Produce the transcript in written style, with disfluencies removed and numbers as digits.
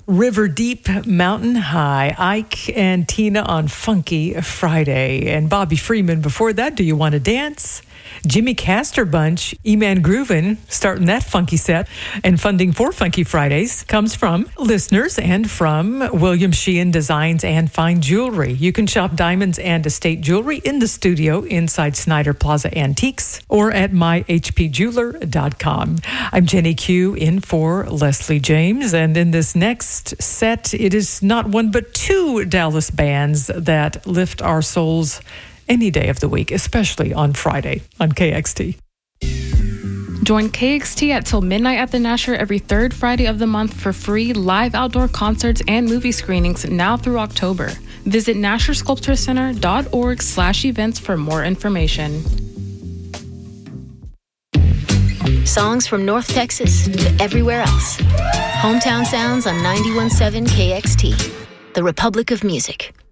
River Deep, Mountain High, Ike and Tina on Funky Friday. And Bobby Freeman before that, Do You Want to Dance? Jimmy Castor Bunch, E-Man Groovin', starting that funky set. And funding for Funky Fridays comes from listeners and from William Sheehan Designs and Fine Jewelry. You can shop diamonds and estate jewelry in the studio inside Snyder Plaza Antiques or at myhpjeweler.com. I'm Jenny Q in for Leslie James. And in this next set, it is not one but two Dallas bands that lift our souls any day of the week, especially on Friday on KXT. Join KXT at till midnight at the Nasher every third Friday of the month for free live outdoor concerts and movie screenings now through October. Visit NasherSculptorCenter.org/events for more information. Songs from North Texas to everywhere else. Hometown sounds on 91.7 KXT, the Republic of Music.